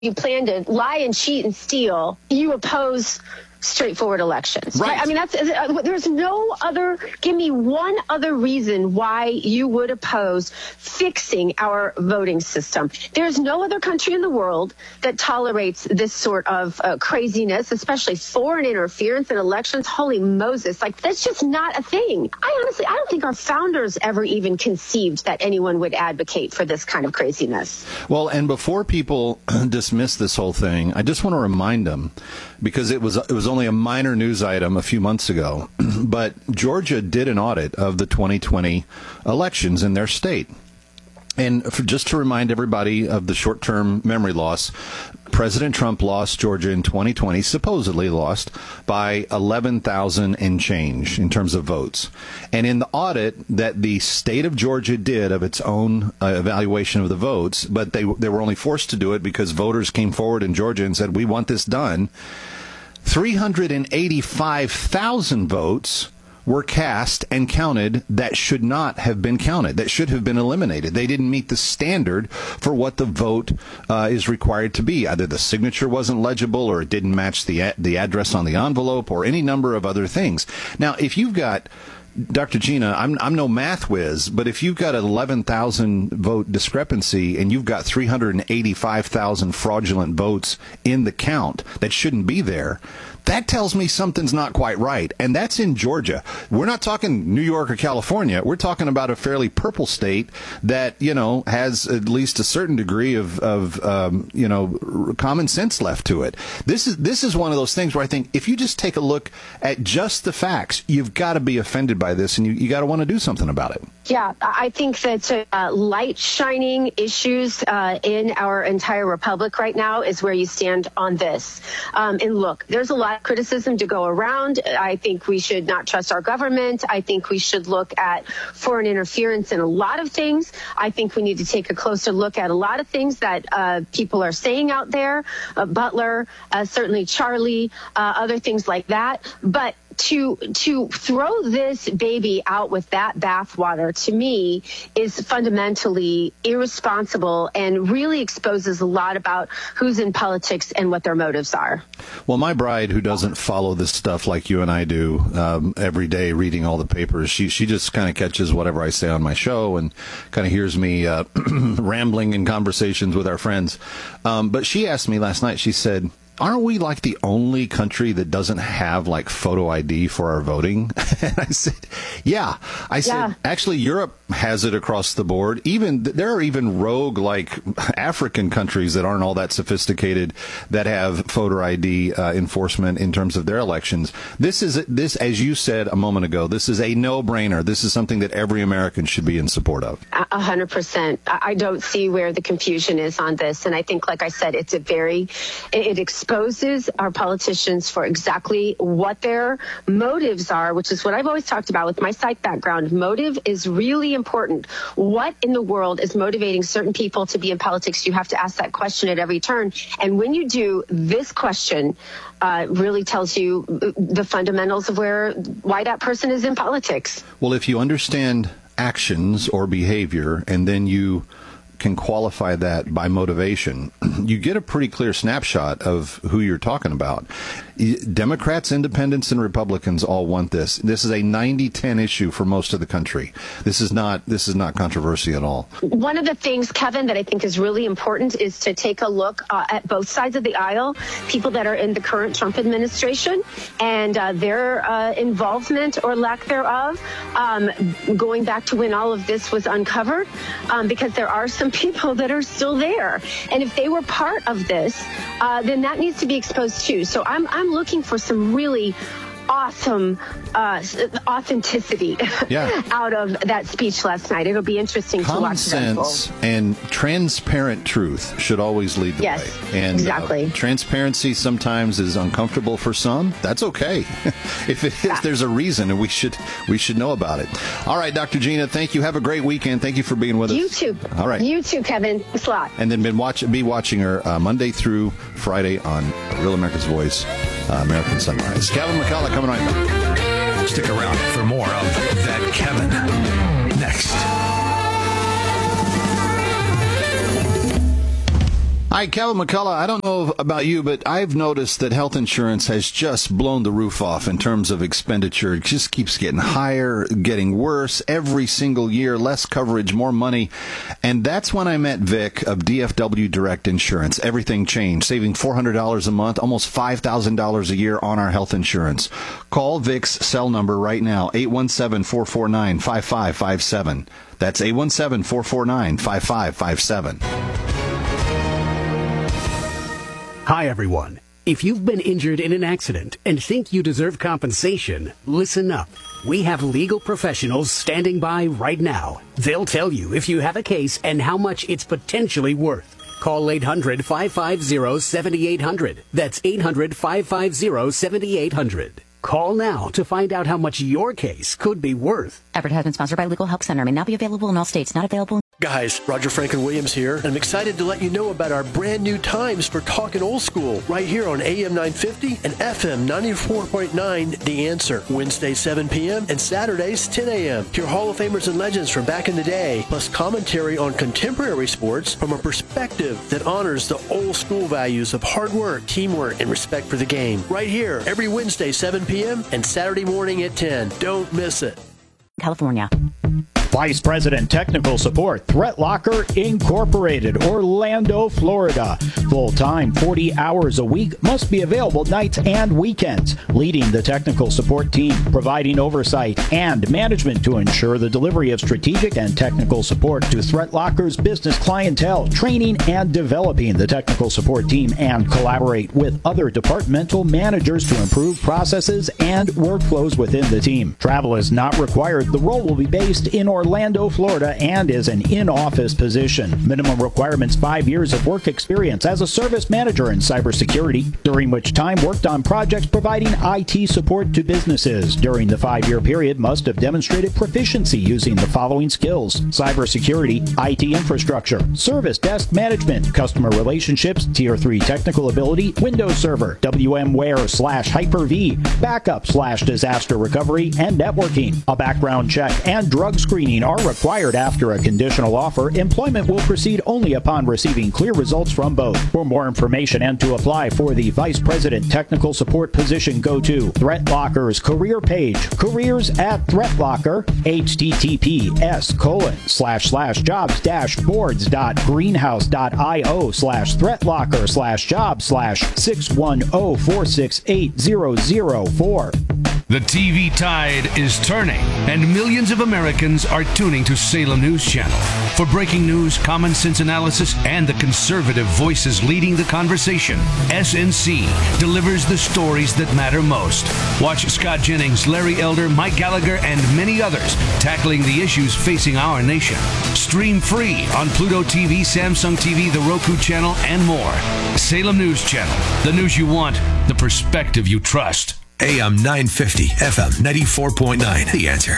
you plan to lie and cheat and steal, you oppose straightforward elections. Right. I mean, there's no other, give me one other reason why you would oppose fixing our voting system. There's no other country in the world that tolerates this sort of craziness, especially foreign interference in elections. Holy Moses, like, that's just not a thing. I don't think our founders ever even conceived that anyone would advocate for this kind of craziness. Well, and before people dismiss this whole thing, I just want to remind them, because it was only a minor news item a few months ago, but Georgia did an audit of the 2020 elections in their state. And just to remind everybody of the short-term memory loss, President Trump lost Georgia in 2020, supposedly lost, by 11,000 and change in terms of votes. And in the audit that the state of Georgia did of its own evaluation of the votes, but they were only forced to do it because voters came forward in Georgia and said, we want this done, 385,000 votes were cast and counted that should not have been counted, that should have been eliminated. They didn't meet the standard for what the vote is required to be. Either the signature wasn't legible, or it didn't match the address on the envelope, or any number of other things. Now, if you've got, Dr. Gina, I'm no math whiz, but if you've got an 11,000 vote discrepancy and you've got 385,000 fraudulent votes in the count that shouldn't be there, that tells me something's not quite right. And that's in Georgia. We're not talking New York or California. We're talking about a fairly purple state that, has at least a certain degree of common sense left to it. This is one of those things where I think if you just take a look at just the facts, you've got to be offended by this, and you got to want to do something about it. Yeah, I think that light shining issues in our entire republic right now is where you stand on this. And look, there's a lot of criticism to go around. I think we should not trust our government. I think we should look at foreign interference in a lot of things. I think we need to take a closer look at a lot of things that people are saying out there. Butler, certainly Charlie, other things like that. But to throw this baby out with that bathwater, to me, is fundamentally irresponsible and really exposes a lot about who's in politics and what their motives are. Well, my bride, who doesn't follow this stuff like you and I do every day, reading all the papers, she just kind of catches whatever I say on my show and kind of hears me rambling in conversations with our friends. But she asked me last night, she said, aren't we like the only country that doesn't have like photo ID for our voting? And I said, yeah. I said, actually, Europe has it across the board. There are even rogue like African countries that aren't all that sophisticated that have photo ID enforcement in terms of their elections. This, as you said a moment ago, this is a no-brainer. This is something that every American should be in support of. 100%. I don't see where the confusion is on this. And I think, like I said, it exposes our politicians for exactly what their motives are, which is what I've always talked about with my psych background. Motive is really important. What in the world is motivating certain people to be in politics? You have to ask that question at every turn. And when you do, this question really tells you the fundamentals of why that person is in politics. Well, if you understand actions or behavior, and then you can qualify that by motivation, you get a pretty clear snapshot of who you're talking about. Democrats, independents, and Republicans all want this. This is a 90-10 issue for most of the country. This is not controversy at all. One of the things, Kevin, that I think is really important is to take a look at both sides of the aisle, people that are in the current Trump administration and their involvement or lack thereof, going back to when all of this was uncovered, because there are some people that are still there. And if they were part of this, then that needs to be exposed too. So I'm looking for some really awesome authenticity out of that speech last night. It'll be interesting to watch. Common sense and transparent truth should always lead the way. And exactly. Transparency sometimes is uncomfortable for some. That's okay. If it is, there's a reason, and we should know about it. All right, Dr. Gina, thank you. Have a great weekend. Thank you for being with us. You too. All right. You too, Kevin. Thanks a lot. And then be watching her Monday through Friday on Real America's Voice, American Sunrise. Kevin McCullough coming right back. Stick around for more of That Kevin next. Hi, Kevin McCullough. I don't know about you, but I've noticed that health insurance has just blown the roof off in terms of expenditure. It just keeps getting higher, getting worse every single year, less coverage, more money. And that's when I met Vic of DFW Direct Insurance. Everything changed, saving $400 a month, almost $5,000 a year on our health insurance. Call Vic's cell number right now, 817-449-5557. That's 817-449-5557. Hi, everyone. If you've been injured in an accident and think you deserve compensation, listen up. We have legal professionals standing by right now. They'll tell you if you have a case and how much it's potentially worth. Call 800-550-7800. That's 800-550-7800. Call now to find out how much your case could be worth. Advertisement sponsored by Legal Help Center. May not be available in all states. Not available. Guys, Roger Franklin Williams here, and I'm excited to let you know about our brand new times for Talkin' Old School right here on AM 950 and FM 94.9 The Answer. Wednesdays 7 p.m. and Saturdays 10 a.m. Hear Hall of Famers and legends from back in the day, plus commentary on contemporary sports from a perspective that honors the old school values of hard work, teamwork, and respect for the game. Right here, every Wednesday 7 p.m. and Saturday morning at 10. Don't miss it. California. Vice President Technical Support, Threat Locker Incorporated, Orlando, Florida. Full-time, 40 hours a week, must be available nights and weekends. Leading the technical support team, providing oversight and management to ensure the delivery of strategic and technical support to Threat Locker's business clientele, training and developing the technical support team, and collaborate with other departmental managers to improve processes and workflows within the team. Travel is not required. The role will be based in Orlando, Florida, and is an in-office position. Minimum requirements: 5 years of work experience as a service manager in cybersecurity, during which time worked on projects providing IT support to businesses. During the 5-year period, must have demonstrated proficiency using the following skills: cybersecurity, IT infrastructure, service desk management, customer relationships, Tier 3 technical ability, Windows Server, VMware/Hyper-V, backup/disaster recovery, and networking. A background check and drug screening are required after a conditional offer. Employment will proceed only upon receiving clear results from both. For more information and to apply for the Vice President Technical Support position, go to Threat Locker's career page, careers@ThreatLocker, https://jobs-boards.greenhouse.io/threatlocker/jobs/610-468-0004. The TV tide is turning, and millions of Americans are tuning to Salem News Channel for breaking news, common sense analysis, and the conservative voices leading the conversation. SNC delivers the stories that matter most. Watch Scott Jennings, Larry Elder, Mike Gallagher, and many others tackling the issues facing our nation. Stream free on Pluto TV, Samsung TV, the Roku channel, and more. Salem News Channel, the news you want, the perspective you trust. AM 950, FM 94.9. The Answer.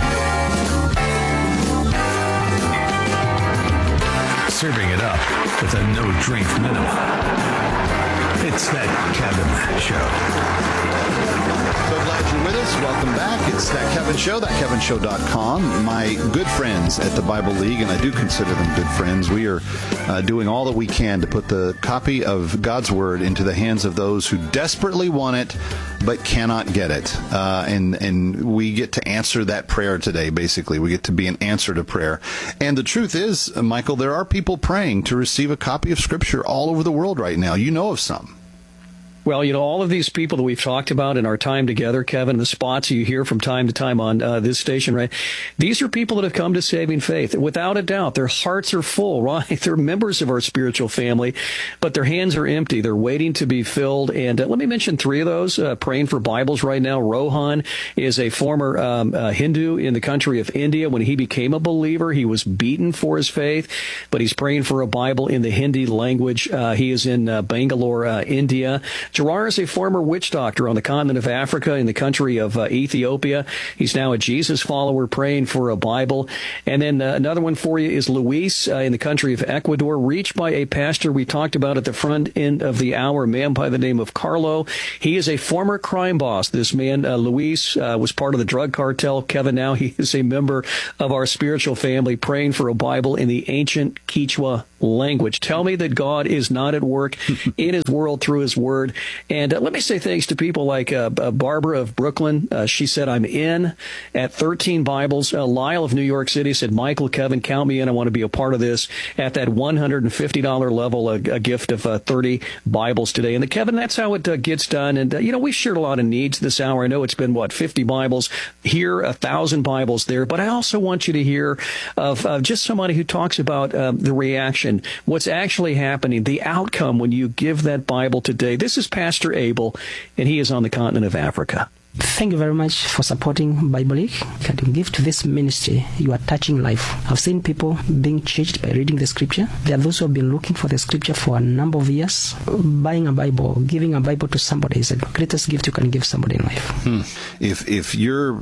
Serving it up with a no-drink minimum. It's That Kevin Show. So glad you're with us. Welcome back. It's That Kevin Show, thatkevinshow.com. My good friends at the Bible League, and I do consider them good friends, we are doing all that we can to put the copy of God's Word into the hands of those who desperately want it but cannot get it. And we get to answer that prayer today, basically. We get to be an answer to prayer. And the truth is, Michael, there are people praying to receive a copy of Scripture all over the world right now. You know of some. Well, all of these people that we've talked about in our time together, Kevin, the spots you hear from time to time on this station, right? These are people that have come to saving faith. Without a doubt, their hearts are full, right? They're members of our spiritual family, but their hands are empty. They're waiting to be filled. And let me mention 3 of those praying for Bibles right now. Rohan is a former Hindu in the country of India. When he became a believer, he was beaten for his faith, but he's praying for a Bible in the Hindi language. He is in Bangalore, India. Gerard is a former witch doctor on the continent of Africa in the country of Ethiopia. He's now a Jesus follower praying for a Bible. And then another one for you is Luis in the country of Ecuador, reached by a pastor we talked about at the front end of the hour, a man by the name of Carlo. He is a former crime boss. This man, Luis, was part of the drug cartel. Kevin, now he is a member of our spiritual family praying for a Bible in the ancient Quechua language. Tell me that God is not at work in his world through his word. And let me say thanks to people like Barbara of Brooklyn. She said, I'm in at 13 Bibles. Lyle of New York City said, Michael, Kevin, count me in. I want to be a part of this. At that $150 level, a gift of 30 Bibles today. And Kevin, that's how it gets done. And, we shared a lot of needs this hour. I know it's been, 50 Bibles here, 1,000 Bibles there. But I also want you to hear of just somebody who talks about the reaction, what's actually happening, the outcome when you give that Bible today. This is Pastor Abel, and he is on the continent of Africa. Thank you very much for supporting Bible League. Can you give to this ministry? You are touching life. I've seen people being changed by reading the scripture. There are those who have been looking for the scripture for a number of years. Buying a Bible, giving a Bible to somebody is the greatest gift you can give somebody in life. If you're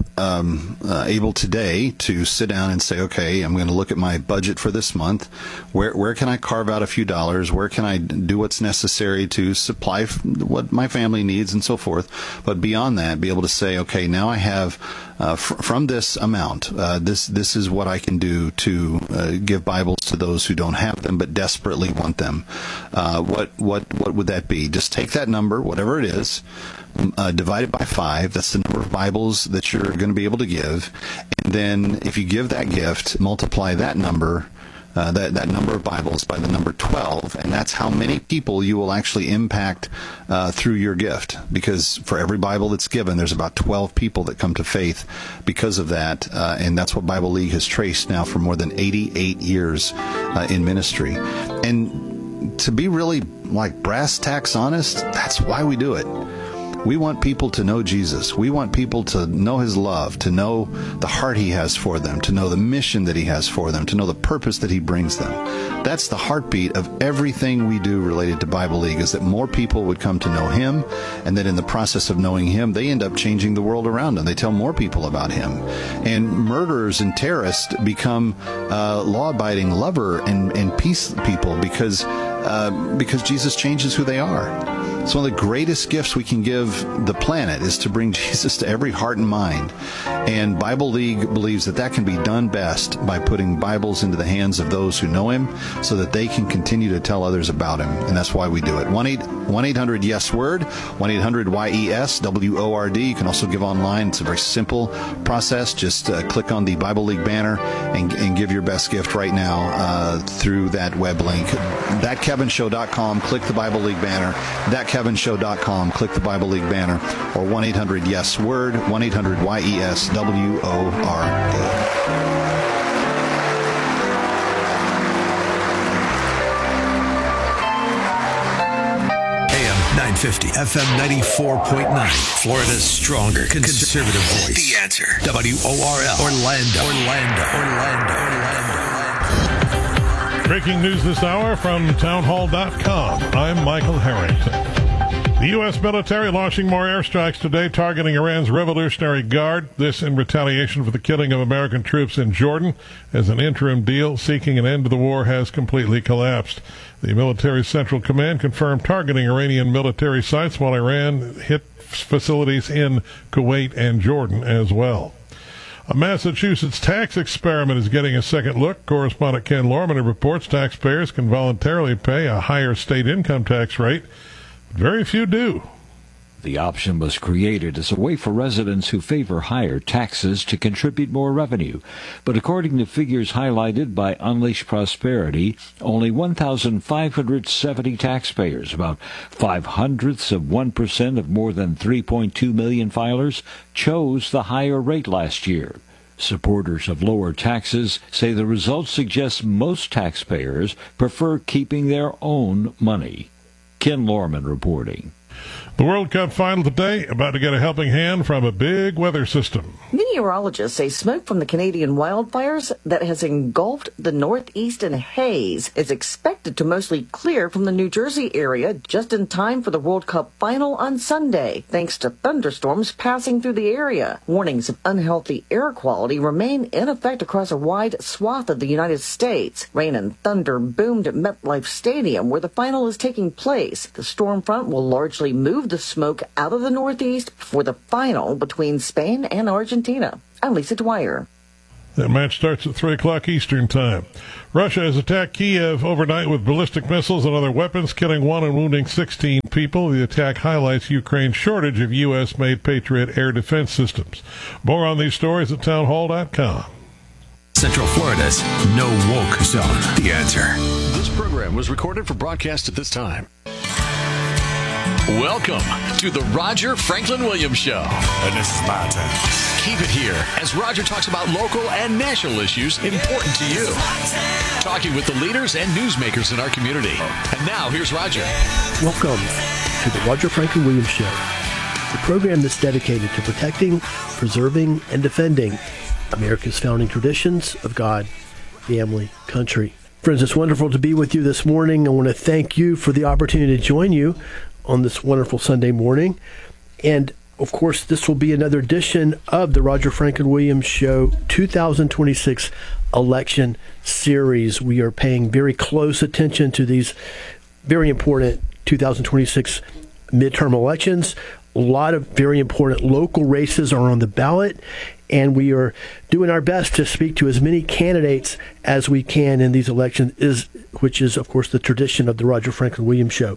able today to sit down and say, okay, I'm going to look at my budget for this month. Where can I carve out a few dollars? Where can I do what's necessary to supply what my family needs and so forth? But beyond that, be able to say, okay, now I have from this amount, this is what I can do to give Bibles to those who don't have them but desperately want them. What would that be? Just take that number, whatever it is, divide it by 5. That's the number of Bibles that you're going to be able to give. And then if you give that gift, multiply that number. That number of Bibles by the number 12, and that's how many people you will actually impact through your gift. Because for every Bible that's given, there's about 12 people that come to faith because of that, and that's what Bible League has traced now for more than 88 years in ministry. And to be really like brass tacks honest, that's why we do it. We want people to know Jesus. We want people to know his love, to know the heart he has for them, to know the mission that he has for them, to know the purpose that he brings them. That's the heartbeat of everything we do related to Bible League, is that more people would come to know him, and that in the process of knowing him, they end up changing the world around them. They tell more people about him. And murderers and terrorists become law-abiding lover and peace people because Jesus changes who they are. It's one of the greatest gifts we can give the planet is to bring Jesus to every heart and mind. And Bible League believes that can be done best by putting Bibles into the hands of those who know him so that they can continue to tell others about him. And that's why we do it. 1-800-YES-WORD, 1-800-YES-WORD. You can also give online. It's a very simple process. Just click on the Bible League banner and give your best gift right now through that web link. ThatKevinShow.com. Click the Bible League banner. ThatKevinShow.com. Click the Bible League banner. Or 1-800-YES-WORD, 1-800-YES-WORD. FM 94.9. Florida's stronger conservative voice. The Answer. WORL. Orlando. Breaking news this hour from townhall.com. I'm Michael Harrington. The U.S. military launching more airstrikes today targeting Iran's Revolutionary Guard. This in retaliation for the killing of American troops in Jordan, as an interim deal seeking an end to the war has completely collapsed. The military's Central Command confirmed targeting Iranian military sites, while Iran hit facilities in Kuwait and Jordan as well. A Massachusetts tax experiment is getting a second look. Correspondent Ken Lorman reports taxpayers can voluntarily pay a higher state income tax rate. Very few do. The option was created as a way for residents who favor higher taxes to contribute more revenue. But according to figures highlighted by Unleash Prosperity, only 1,570 taxpayers, about 0.05% of more than 3.2 million filers, chose the higher rate last year. Supporters of lower taxes say the results suggest most taxpayers prefer keeping their own money. Ken Lorman reporting. The World Cup final today, about to get a helping hand from a big weather system. Meteorologists say smoke from the Canadian wildfires that has engulfed the Northeast in haze is expected to mostly clear from the New Jersey area just in time for the World Cup final on Sunday, thanks to thunderstorms passing through the area. Warnings of unhealthy air quality remain in effect across a wide swath of the United States. Rain and thunder boomed at MetLife Stadium, where the final is taking place. The storm front will largely move the smoke out of the Northeast for the final between Spain and Argentina. I'm Lisa Dwyer. That match starts at 3 o'clock Eastern Time. Russia has attacked Kiev overnight with ballistic missiles and other weapons, killing 1 and wounding 16 people. The attack highlights Ukraine's shortage of U.S.-made Patriot air defense systems. More on these stories at townhall.com. Central Florida's No Woke Zone. The Answer. This program was recorded for broadcast at this time. Welcome to the Roger Franklin Williams Show. And this is my turn. Keep it here as Roger talks about local and national issues important to you. Talking with the leaders and newsmakers in our community. And now, here's Roger. Welcome to the Roger Franklin Williams Show, the program that's dedicated to protecting, preserving, and defending America's founding traditions of God, family, country. Friends, it's wonderful to be with you this morning. I want to thank you for the opportunity to join you on this wonderful Sunday morning. And, of course, this will be another edition of the Roger Franklin Williams Show 2026 election series. We are paying very close attention to these very important 2026 midterm elections. A lot of very important local races are on the ballot, and we are doing our best to speak to as many candidates as we can in these elections, which is, of course, the tradition of the Roger Franklin Williams Show.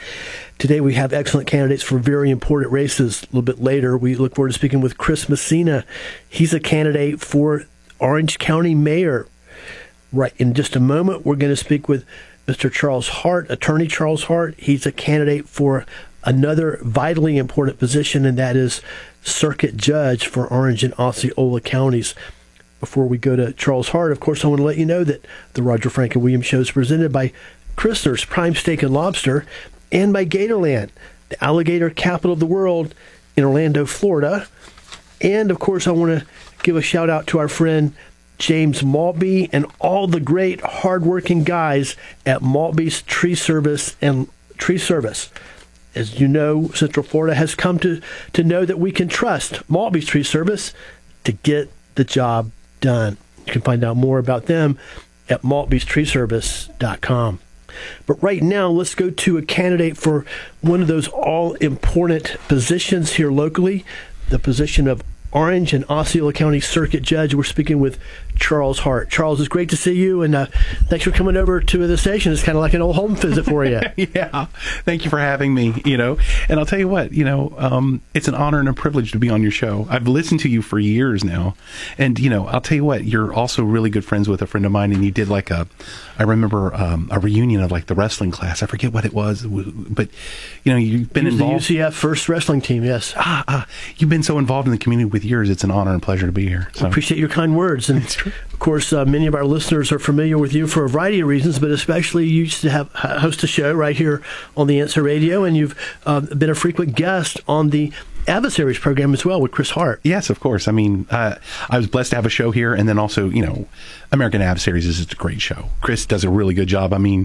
Today we have excellent candidates for very important races. A little bit later, we look forward to speaking with Chris Messina. He's a candidate for Orange County Mayor. Right in just a moment, we're going to speak with Mr. Charles Hart, Attorney Charles Hart. He's a candidate for another vitally important position, and that is Circuit Judge for Orange and Osceola counties. Before we go to Charles Hart, of course, I want to let you know that the Roger Franklin Williams Show is presented by Christner's Prime Steak and Lobster and by Gatorland, the alligator capital of the world in Orlando, Florida. And, of course, I want to give a shout-out to our friend James Maltby and all the great hardworking guys at Maltby's Tree Service and Tree Service. As you know, Central Florida has come to know that we can trust Maltby's Tree Service to get the job done. You can find out more about them at maltbystreeservice.com. But right now, let's go to a candidate for one of those all-important positions here locally, the position of Orange and Osceola County Circuit Judge. We're speaking with Charles Hart. Charles, it's great to see you, and thanks for coming over to the station. It's kind of like an old home visit for you. Yeah, thank you for having me, and I'll tell you what, it's an honor and a privilege to be on your show. I've listened to you for years now, and, I'll tell you what, you're also really good friends with a friend of mine, and you did I remember a reunion of the wrestling class. I forget what it was, but, you've been involved. The UCF first wrestling team, yes. You've been so involved in the community with years. It's an honor and pleasure to be here. So. I appreciate your kind words. And of course, many of our listeners are familiar with you for a variety of reasons, but especially you used to host a show right here on the Answer Radio, and you've been a frequent guest on the Adversaries program as well with Chris Hart. Yes, of course. I mean, I was blessed to have a show here, and then also, American Adversaries is a great show. Chris does a really good job. I mean,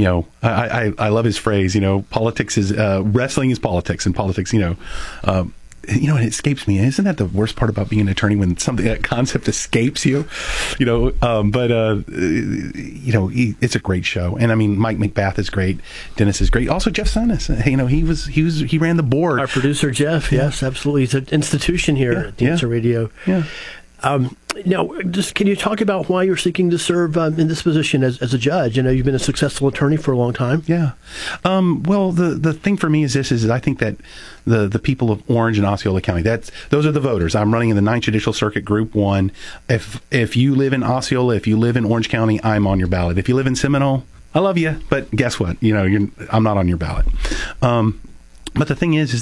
I love his phrase, politics is, wrestling is politics, and politics, it escapes me. Isn't that the worst part about being an attorney, when that concept escapes you? It's a great show. And I mean, Mike McBath is great. Dennis is great. Also, Jeff Sunnis. He ran the board. Our producer, Jeff. Yeah. Yes, absolutely. He's an institution here at the Answer Radio. Yeah. Now, just can you talk about why you're seeking to serve in this position as a judge? You've been a successful attorney for a long time. Yeah. Well, the thing for me is I think that the people of Orange and Osceola County, those are the voters. I'm running in the 9th Judicial Circuit, Group 1. If you live in Osceola, if you live in Orange County, I'm on your ballot. If you live in Seminole, I love you, but guess what? I'm not on your ballot. But the thing is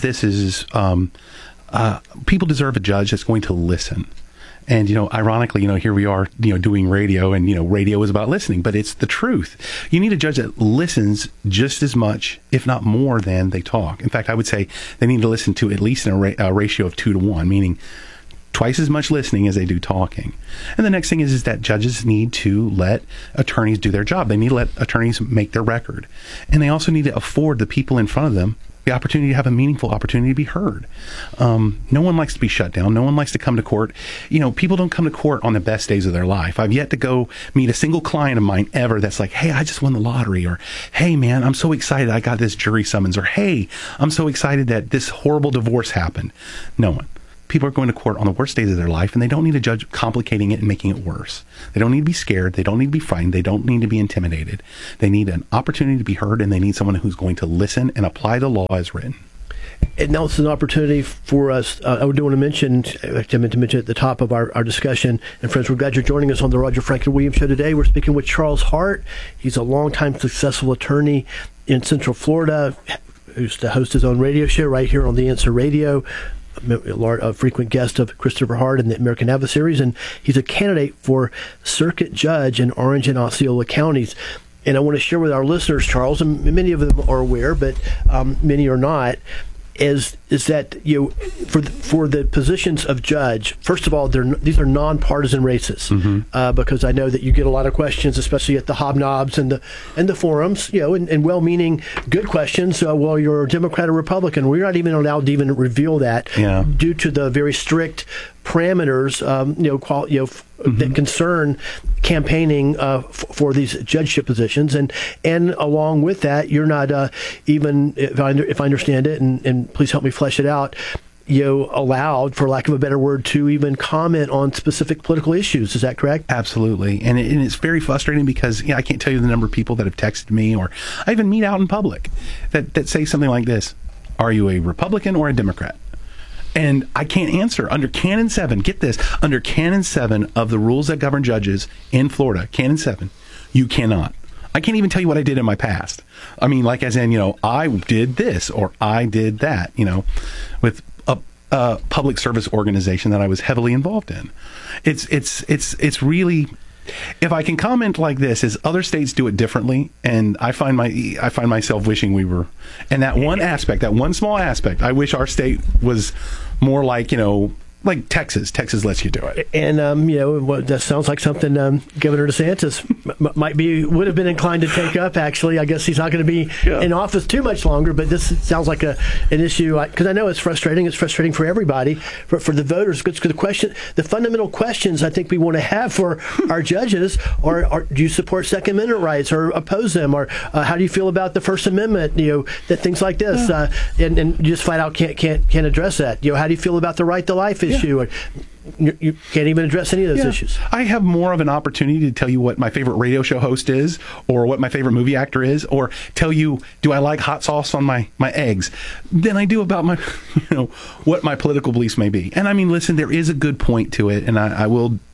people deserve a judge that's going to listen. And, ironically, here we are, doing radio, and, radio is about listening, but it's the truth. You need a judge that listens just as much, if not more, than they talk. In fact, I would say they need to listen to at least in a ratio of 2 to 1, meaning twice as much listening as they do talking. And the next thing is that judges need to let attorneys do their job. They need to let attorneys make their record. And they also need to afford the people in front of them the opportunity to have a meaningful opportunity to be heard. No one likes to be shut down. No one likes to come to court. People don't come to court on the best days of their life. I've yet to go meet a single client of mine ever that's like, hey, I just won the lottery, or hey, man, I'm so excited I got this jury summons, or hey, I'm so excited that this horrible divorce happened. No one. people are going to court on the worst days of their life, and they don't need a judge complicating it and making it worse. They don't need to be scared. They don't need to be frightened. They don't need to be intimidated. They need an opportunity to be heard, and they need someone who's going to listen and apply the law as written. And now it's an opportunity for us. I do want to mention, I meant to mention at the top of our discussion, and friends, we're glad you're joining us on the Roger Franklin Williams Show today. We're speaking with Charles Hart. He's a longtime successful attorney in Central Florida, who used to host his own radio show right here on The Answer Radio, a frequent guest of Christopher Hart and the American Adversaries, and he's a candidate for circuit judge in Orange and Osceola counties. And I want to share with our listeners, Charles, and many of them are aware, but many are not, is that for the positions of judge, first of all, these are nonpartisan races, because I know that you get a lot of questions, especially at the hobnobs and the forums, and well-meaning good questions. Well, you're a Democrat or Republican. We're not even allowed to even reveal that due to the very strict parameters, that concern campaigning for these judgeship positions, and along with that, you're not even, if I understand it, and please help me flesh it out, allowed, for lack of a better word, to even comment on specific political issues. Is that correct? Absolutely. And it's very frustrating because I can't tell you the number of people that have texted me, or I even meet out in public, that say something like this: "Are you a Republican or a Democrat?" And I can't answer. Under Canon 7, get this, under Canon 7 of the rules that govern judges in Florida, Canon 7, you cannot. I can't even tell you what I did in my past. I mean, like as in, I did this or I did that, with a public service organization that I was heavily involved in. It's really... If I can comment like this, is other states do it differently, and I find myself wishing we were. And that one aspect, that one small aspect, I wish our state was more like like Texas. Texas lets you do it. And that sounds like something Governor DeSantis would have been inclined to take up. Actually, I guess he's not going to be in office too much longer. But this sounds like an issue, because I know it's frustrating. It's frustrating for everybody, for the voters. Because the fundamental questions I think we want to have for our judges are: do you support Second Amendment rights or oppose them, or how do you feel about the First Amendment? That things like this, and you just flat out can't address that. How do you feel about the right to life issue? Or you can't even address any of those issues. I have more of an opportunity to tell you what my favorite radio show host is, or what my favorite movie actor is, or tell you, do I like hot sauce on my eggs, than I do about my, what my political beliefs may be. And I mean, listen, there is a good point to it, and I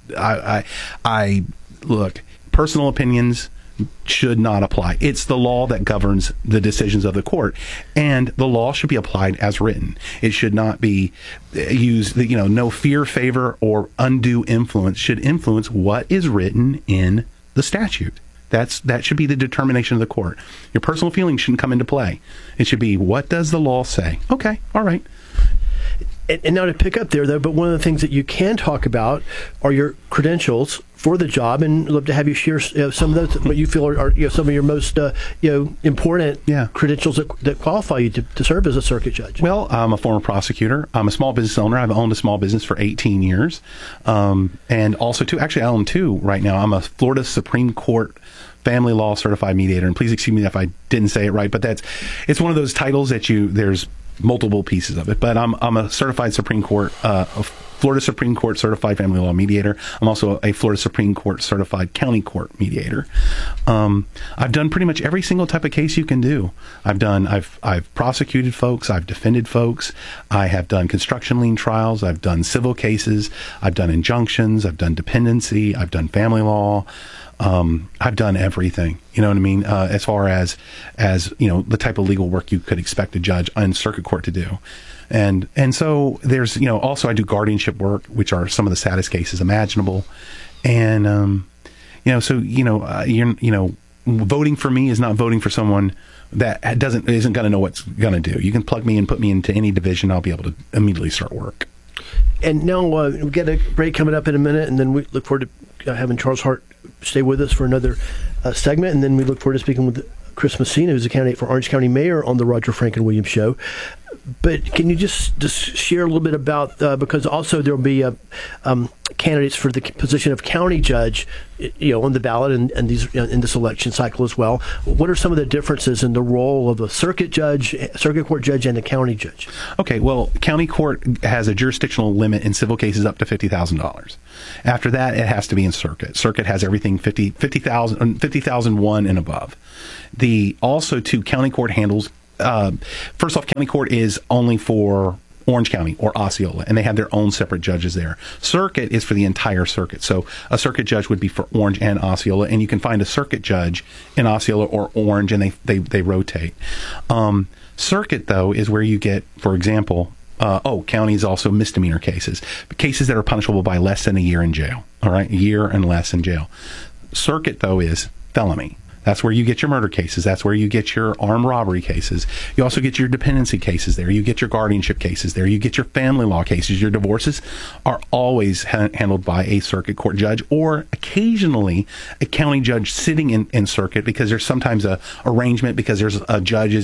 look, personal opinions should not apply. It's the law that governs the decisions of the court, and the law should be applied as written. It should not be used, no fear, favor, or undue influence should influence what is written in the statute. That should be the determination of the court. Your personal feelings shouldn't come into play. It should be, what does the law say? Okay, all right. And now to pick up there, though, but one of the things that you can talk about are your credentials for the job, and I'd love to have you share some of those, what you feel are some of your most important credentials that qualify you to serve as a circuit judge. Well, I'm a former prosecutor. I'm a small business owner. I've owned a small business for 18 years, and also I own two right now. I'm a Florida Supreme Court family law certified mediator, and please excuse me if I didn't say it right, but it's one of those titles that there's multiple pieces of it, but I'm a certified Supreme Court, Florida Supreme Court certified family law mediator. I'm also a Florida Supreme Court certified county court mediator. I've done pretty much every single type of case you can do. I've prosecuted folks. I've defended folks. I have done construction lien trials. I've done civil cases. I've done injunctions. I've done dependency. I've done family law. I've done everything, you know what I mean? As far as, the type of legal work you could expect a judge in circuit court to do. And so there's, also I do guardianship work, which are some of the saddest cases imaginable. And, voting for me is not voting for someone that isn't going to know what's going to do. You can plug me and put me into any division. I'll be able to immediately start work. And now we get a break coming up in a minute, and then we look forward to having Charles Hart stay with us for another segment, and then we look forward to speaking with Chris Messina, who's a candidate for Orange County Mayor on the Roger Franklin Williams Show. But can you just share a little bit about, because also there will be candidates for the position of county judge, on the ballot in this election cycle as well. What are some of the differences in the role of a circuit court judge, and a county judge? Okay, well, county court has a jurisdictional limit in civil cases up to $50,000. After that, it has to be in circuit. Circuit has everything $50,001 and above. County court handles. First off, county court is only for Orange County or Osceola, and they have their own separate judges there. Circuit is for the entire circuit. So a circuit judge would be for Orange and Osceola, and you can find a circuit judge in Osceola or Orange, and they rotate. Circuit, though, is where you get, for example, county is also misdemeanor cases that are punishable by less than a year in jail. All right, a year and less in jail. Circuit, though, is felony. That's where you get your murder cases. That's where you get your armed robbery cases. You also get your dependency cases there. You get your guardianship cases there. You get your family law cases. Your divorces are always handled by a circuit court judge, or occasionally a county judge sitting in circuit, because there's sometimes a arrangement because there's a judge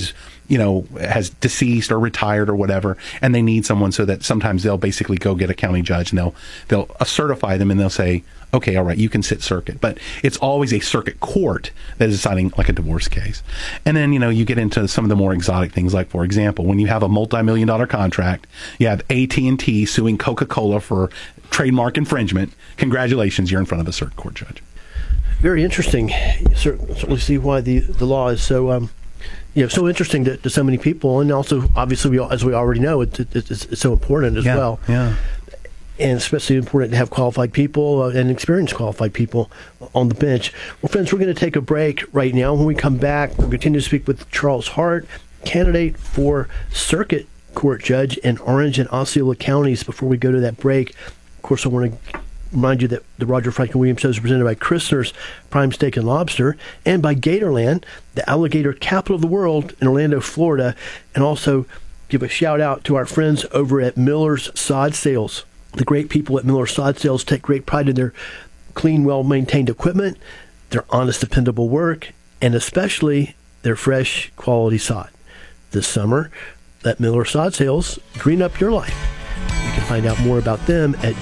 has deceased or retired or whatever, and they need someone, so that sometimes they'll basically go get a county judge, and they'll certify them, and they'll say, okay, all right, you can sit circuit. But it's always a circuit court that is deciding, like a divorce case. And then, you get into some of the more exotic things, like, for example, when you have a multi-million-dollar contract, you have AT&T suing Coca-Cola for trademark infringement. Congratulations, you're in front of a circuit court judge. Very interesting. You certainly see why the law is so so interesting to so many people, and also, obviously, as we already know, it's so important as well. Yeah. And especially important to have qualified people and experienced qualified people on the bench. Well, friends, we're going to take a break right now. When we come back, we'll continue to speak with Charles Hart, candidate for circuit court judge in Orange and Osceola counties. Before we go to that break, of course, I want to remind you that the Roger Franklin Williams Show is presented by Christner's Prime Steak and Lobster, and by Gatorland, the alligator capital of the world in Orlando, Florida. And also give a shout out to our friends over at Miller's Sod Sales. The great people at Miller Sod Sales take great pride in their clean, well-maintained equipment, their honest, dependable work, and especially their fresh, quality sod. This summer, let Miller Sod Sales green up your life. You can find out more about them at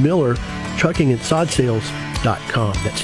JohnMillerTruckingandSodSales.com. That's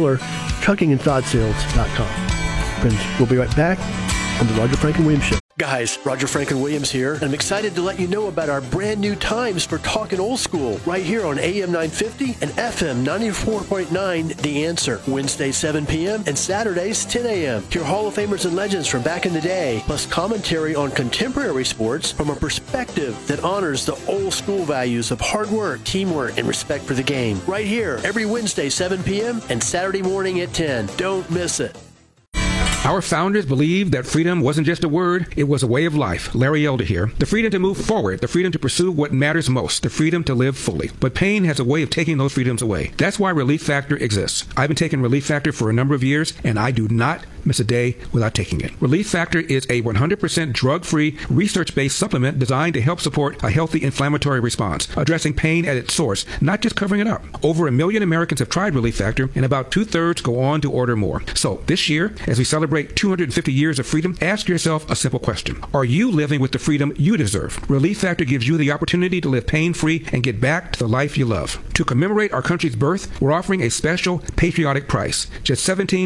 JohnMillerTruckingandSodSales.com. Friends, we'll be right back on the Roger Franklin Williams Show. Guys, Roger Franklin Williams here, and I'm excited to let you know about our brand new times for Talkin' Old School right here on AM 950 and FM 94.9 The Answer. Wednesdays 7 p.m. and Saturdays 10 a.m. Hear Hall of Famers and legends from back in the day, plus commentary on contemporary sports from a perspective that honors the old school values of hard work, teamwork, and respect for the game. Right here, every Wednesday 7 p.m. and Saturday morning at 10. Don't miss it. Our founders believed that freedom wasn't just a word, it was a way of life. Larry Elder here. The freedom to move forward, the freedom to pursue what matters most, the freedom to live fully. But pain has a way of taking those freedoms away. That's why Relief Factor exists. I've been taking Relief Factor for a number of years, and I do not miss a day without taking it. Relief Factor is a 100% drug-free, research-based supplement designed to help support a healthy inflammatory response, addressing pain at its source, not just covering it up. Over 1 million Americans have tried Relief Factor, and about 2/3 go on to order more. So this year, as we celebrate 250 years of freedom, ask yourself a simple question. Are you living with the freedom you deserve? Relief Factor gives you the opportunity to live pain-free and get back to the life you love. To commemorate our country's birth, we're offering a special patriotic price, just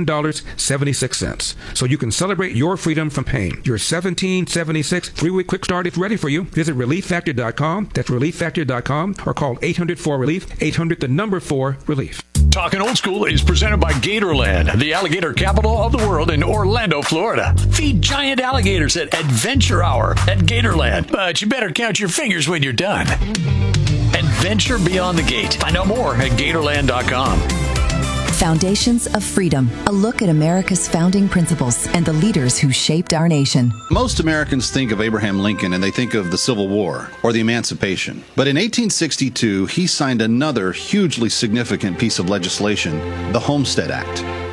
$17.76. So you can celebrate your freedom from pain. Your $17.76 3-week quick start is ready for you. Visit ReliefFactor.com. That's ReliefFactor.com, or call 800-4-RELIEF, 800-4-RELIEF. Talking Old School is presented by Gatorland, the alligator capital of the world in Orlando, Florida. Feed giant alligators at Adventure Hour at Gatorland. But you better count your fingers when you're done. Adventure beyond the gate. Find out more at Gatorland.com. Foundations of Freedom, a look at America's founding principles and the leaders who shaped our nation. Most Americans think of Abraham Lincoln and they think of the Civil War or the Emancipation. But in 1862, he signed another hugely significant piece of legislation, the Homestead Act.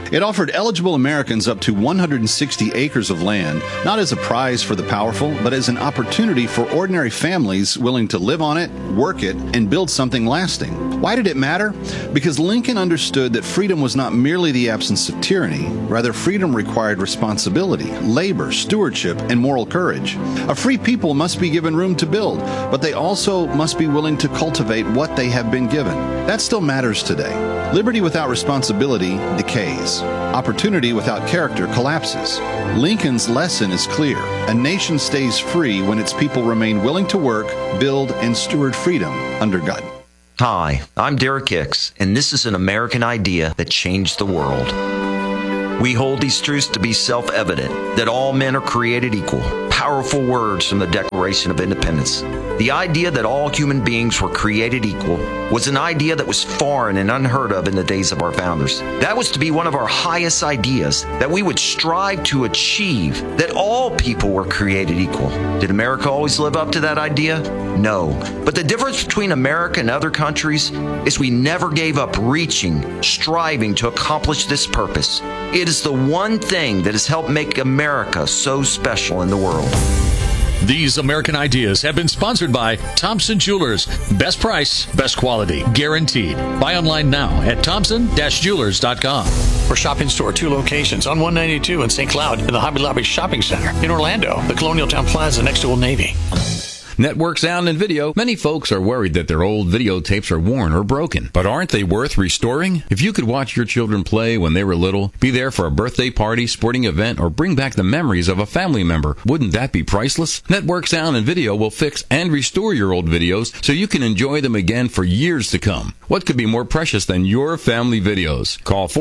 It offered eligible Americans up to 160 acres of land, not as a prize for the powerful, but as an opportunity for ordinary families willing to live on it, work it, and build something lasting. Why did it matter? Because Lincoln understood that freedom was not merely the absence of tyranny. Rather, freedom required responsibility, labor, stewardship, and moral courage. A free people must be given room to build, but they also must be willing to cultivate what they have been given. That still matters today. Liberty without responsibility decays. Opportunity without character collapses. Lincoln's lesson is clear. A nation stays free when its people remain willing to work, build, and steward freedom under God. Hi, I'm Derek Hicks, and this is an American idea that changed the world. We hold these truths to be self-evident, that all men are created equal. Powerful words from the Declaration of Independence. The idea that all human beings were created equal was an idea that was foreign and unheard of in the days of our founders. That was to be one of our highest ideas, that we would strive to achieve, that all people were created equal. Did America always live up to that idea? No. But the difference between America and other countries is we never gave up reaching, striving to accomplish this purpose. It is the one thing that has helped make America so special in the world. These American ideas have been sponsored by Thompson Jewelers. Best price, best quality, guaranteed. Buy online now at thompson-jewelers.com. For Shopping Store, 2 locations on 192 in St. Cloud and the Hobby Lobby Shopping Center. In Orlando, the Colonial Town Plaza next to Old Navy. Network Sound and Video. Many folks are worried that their old videotapes are worn or broken. But aren't they worth restoring? If you could watch your children play when they were little, be there for a birthday party, sporting event, or bring back the memories of a family member, wouldn't that be priceless? Network Sound and Video will fix and restore your old videos so you can enjoy them again for years to come. What could be more precious than your family videos? Call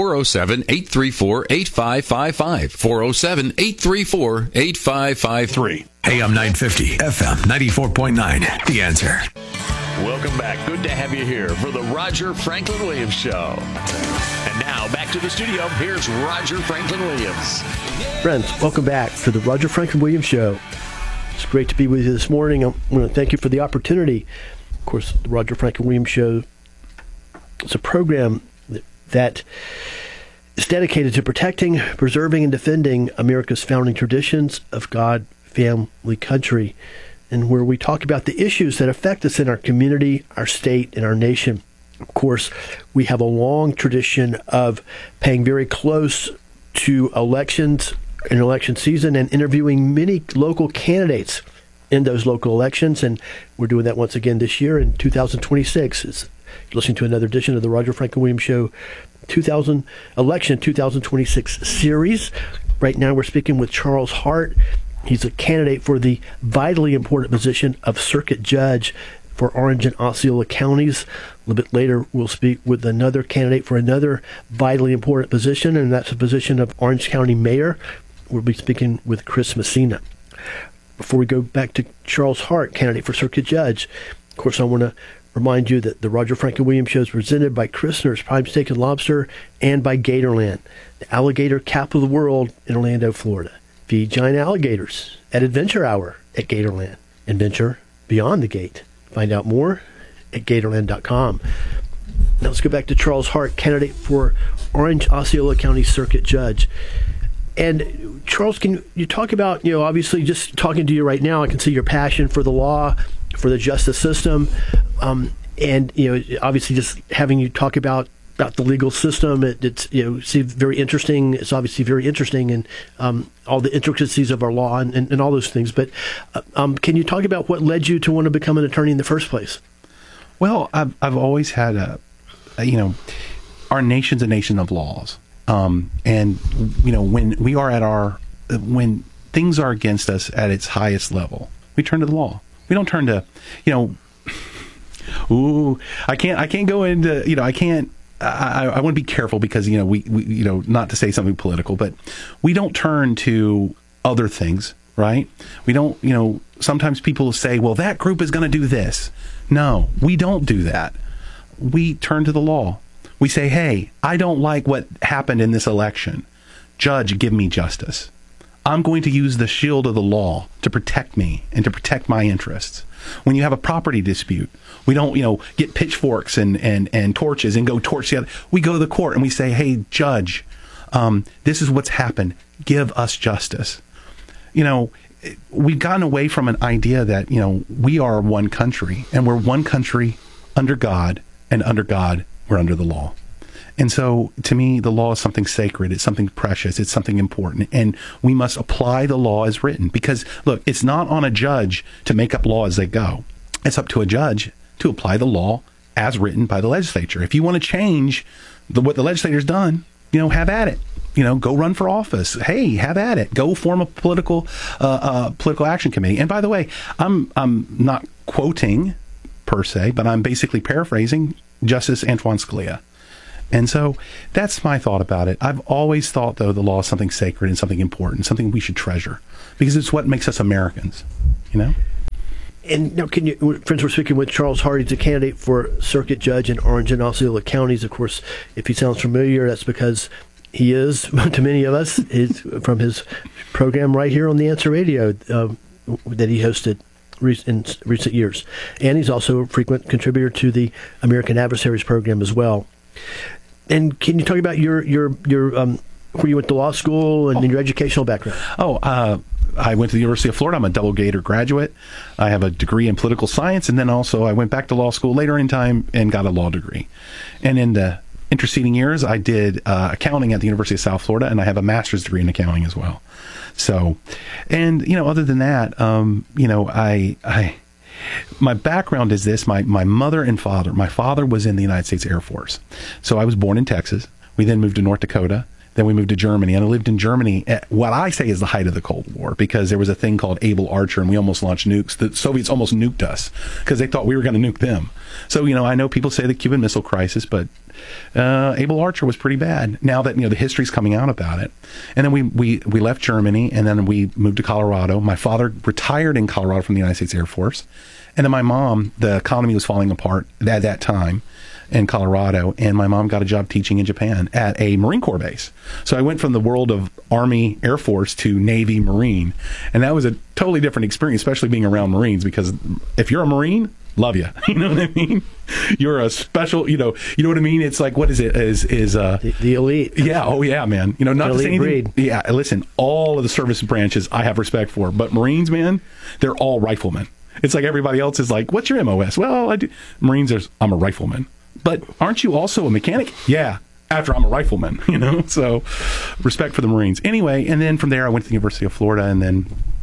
407-834-8555. 407-834-8553. AM 950, FM 94.9, The Answer. Welcome back. Good to have you here for the Roger Franklin Williams Show. And now, back to the studio. Here's Roger Franklin Williams. Friends, welcome back to the Roger Franklin Williams Show. It's great to be with you this morning. I want to thank you for the opportunity. Of course, the Roger Franklin Williams Show is a program that is dedicated to protecting, preserving, and defending America's founding traditions of God, family, country, and where we talk about the issues that affect us in our community, our state, and our nation. Of course, we have a long tradition of paying very close to elections and election season and interviewing many local candidates in those local elections, and we're doing that once again this year in 2026. You're listening to another edition of the Roger Franklin Williams Show 2026 series. Right now we're speaking with Charles Hart. He's a candidate for the vitally important position of circuit judge for Orange and Osceola counties. A little bit later, we'll speak with another candidate for another vitally important position, and that's the position of Orange County Mayor. We'll be speaking with Chris Messina. Before we go back to Charles Hart, candidate for circuit judge, of course, I want to remind you that the Roger Franklin Williams Show is presented by Christner's Prime Steak and Lobster and by Gatorland, the alligator capital of the world in Orlando, Florida. Feed giant alligators at Adventure Hour at Gatorland. Adventure beyond the gate. Find out more at Gatorland.com. Now let's go back to Charles Hart, candidate for Orange Osceola County Circuit Judge. And Charles, can you talk about, obviously just talking to you right now, I can see your passion for the law, for the justice system, and, obviously just having you talk about the legal system. It's very interesting. It's obviously very interesting, and all the intricacies of our law and all those things. But can you talk about what led you to want to become an attorney in the first place? Well, I've always had our nation's a nation of laws, and when we are when things are against us at its highest level, we turn to the law. We don't turn to I can't go into I can't. I want to be careful because, we not to say something political, but we don't turn to other things, right? We don't, sometimes people say, well, that group is going to do this. No, we don't do that. We turn to the law. We say, hey, I don't like what happened in this election. Judge, give me justice. I'm going to use the shield of the law to protect me and to protect my interests. When you have a property dispute, we don't, get pitchforks and torches and go torch the other. We go to the court and we say, hey, judge, This is what's happened. Give us justice. We've gotten away from an idea that, we are one country, and we're one country under God, and under God, we're under the law. And so, to me, the law is something sacred. It's something precious. It's something important. And we must apply the law as written. Because, look, it's not on a judge to make up law as they go. It's up to a judge to apply the law as written by the legislature. If you want to change what the legislature's done, have at it. Go run for office. Hey, have at it. Go form a political action committee. And by the way, I'm not quoting per se, but I'm basically paraphrasing Justice Antoine Scalia. And so that's my thought about it. I've always thought, though, the law is something sacred and something important, something we should treasure, because it's what makes us Americans, And now, friends, we're speaking with Charles Hardy, the candidate for circuit judge in Orange and Osceola counties. Of course, if he sounds familiar, that's because he is, to many of us, is from his program right here on The Answer Radio that he hosted in recent years. And he's also a frequent contributor to the American Adversaries program as well. And can you talk about your where you went to law school and your educational background? I went to the University of Florida. I'm a double Gator graduate. I have a degree in political science, and then also I went back to law school later in time and got a law degree. And in the interceding years, I did accounting at the University of South Florida, and I have a master's degree in accounting as well. So, and other than that, my background is this. My mother and father. My father was in the United States Air Force. So I was born in Texas. We then moved to North Dakota. Then we moved to Germany. And I lived in Germany at what I say is the height of the Cold War, because there was a thing called Able Archer, and we almost launched nukes. The Soviets almost nuked us because they thought we were going to nuke them. So, I know people say the Cuban Missile Crisis, but Able Archer was pretty bad. Now that, the history's coming out about it. And then we left Germany, and then we moved to Colorado. My father retired in Colorado from the United States Air Force. And then my mom, the economy was falling apart at that time in Colorado, and my mom got a job teaching in Japan at a Marine Corps base. So I went from the world of Army, Air Force to Navy, Marine. And that was a totally different experience, especially being around Marines, because if you're a Marine, love you. You know what I mean? You're a special, you know what I mean? It's like, what is it? The elite. Yeah. Oh yeah, man. Not to say anything. Breed. Yeah. Listen, all of the service branches I have respect for, but Marines, man, they're all riflemen. It's like everybody else is like, what's your MOS? Well, I do. Marines, I'm a rifleman. But aren't you also a mechanic? Yeah. After I'm a rifleman, so respect for the Marines. Anyway, and then from there I went to the University of Florida, and then,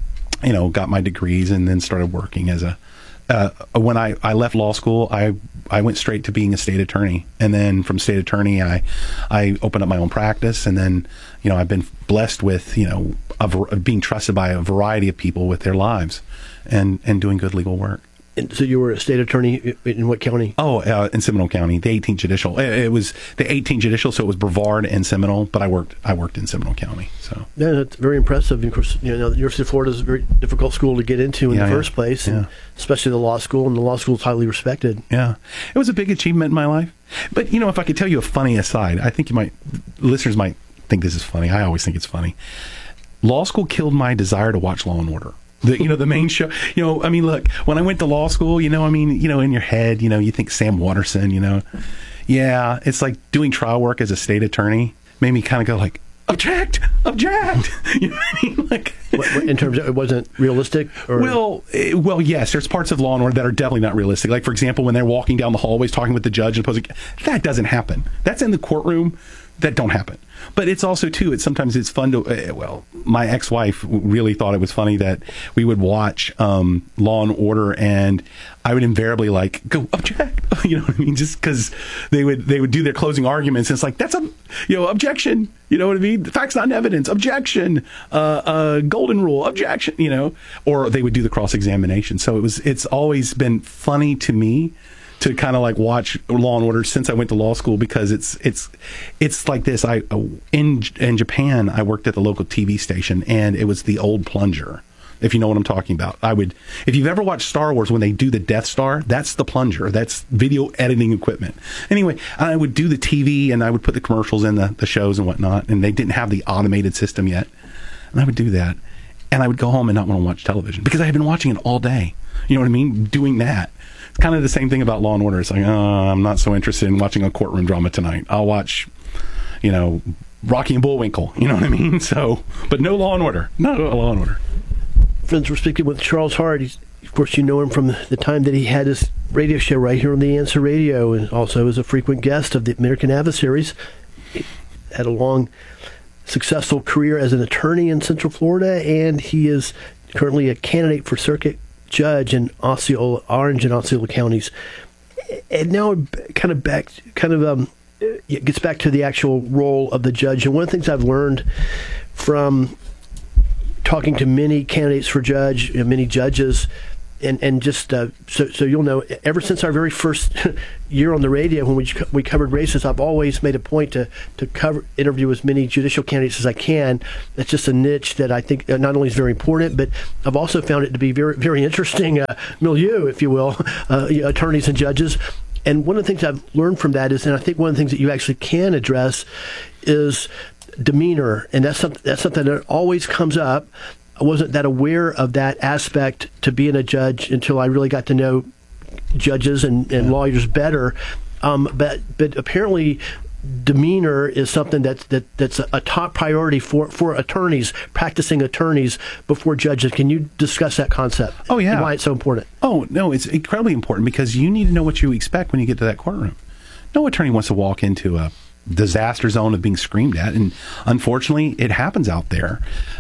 got my degrees, and then started working as when I left law school, I went straight to being a state attorney. And then from state attorney, I opened up my own practice. And then, I've been blessed with, being trusted by a variety of people with their lives and doing good legal work. And so you were a state attorney in what county? Oh, in Seminole County, the 18th Judicial. It was the 18th Judicial, so it was Brevard and Seminole, but I worked in Seminole County. So yeah, that's very impressive. Of course, the University of Florida is a very difficult school to get into in the first place, and especially the law school, and the law school is highly respected. Yeah, it was a big achievement in my life. But if I could tell you a funny aside, I think listeners might think this is funny. I always think it's funny. Law school killed my desire to watch Law and Order. The main show, look, when I went to law school, in your head, you think Sam Waterston, yeah, it's like doing trial work as a state attorney made me kind of go like, object. You know what I mean? Like, in terms of it wasn't realistic? Or? Well, yes, there's parts of Law and Order that are definitely not realistic. Like, for example, when they're walking down the hallways talking with the judge and opposing, that doesn't happen. That's in the courtroom. That don't happen. But it's also, too, sometimes it's fun to, my ex-wife really thought it was funny that we would watch Law and Order, and I would invariably go, object, you know what I mean? Just because they would do their closing arguments, and it's like, that's objection, you know what I mean? Facts not in evidence, objection, golden rule, objection, or they would do the cross-examination. So it's always been funny to me to kind of watch Law and Order since I went to law school, because it's like this. In Japan, I worked at the local TV station, and it was the old plunger, if you know what I'm talking about. If you've ever watched Star Wars, when they do the Death Star, that's the plunger. That's video editing equipment. Anyway, I would do the TV, and I would put the commercials in the shows and whatnot, and they didn't have the automated system yet. And I would do that, and I would go home and not want to watch television because I had been watching it all day. You know what I mean? Doing that. It's kind of the same thing about Law and Order. It's like, I'm not so interested in watching a courtroom drama tonight. I'll watch, Rocky and Bullwinkle. You know what I mean? So, but no Law and Order. No Law and Order. Friends, we're speaking with Charles Hart. Of course, you know him from the time that he had his radio show right here on The Answer Radio, and also as a frequent guest of the American Adversaries. He had a long, successful career as an attorney in Central Florida, and he is currently a candidate for circuit judge in Orange and Osceola counties. And now it gets back to the actual role of the judge. And one of the things I've learned from talking to many candidates for judge, many judges, and just so you'll know, ever since our very first year on the radio when we covered races, I've always made a point to interview as many judicial candidates as I can. That's just a niche that I think not only is very important, but I've also found it to be very, very interesting milieu, if you will, attorneys and judges. And one of the things I've learned from that is, and I think one of the things that you actually can address is demeanor, and that's something that always comes up. I wasn't that aware of that aspect to being a judge until I really got to know judges and lawyers better. But apparently, demeanor is something that's a top priority for attorneys, practicing attorneys before judges. Can you discuss that concept? Oh, yeah. And why it's so important? Oh, no, it's incredibly important because you need to know what you expect when you get to that courtroom. No attorney wants to walk into a disaster zone of being screamed at, and unfortunately it happens out there.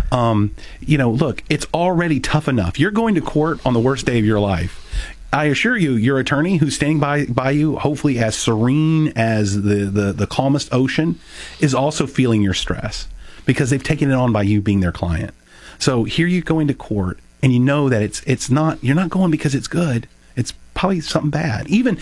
Look, it's already tough enough. You're going to court on the worst day of your life. I assure you, your attorney who's standing by you, hopefully as serene as the calmest ocean, is also feeling your stress because they've taken it on by you being their client. So here you go into court and you know that it's not, you're not going because it's good. It's probably something bad. Even